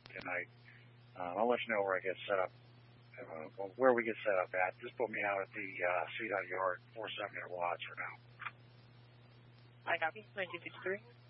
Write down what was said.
tonight. I'll let you know where I get set up, where we get set up at. Just put me out at the CDOT yard, 470 watts for now. I copy. 1963.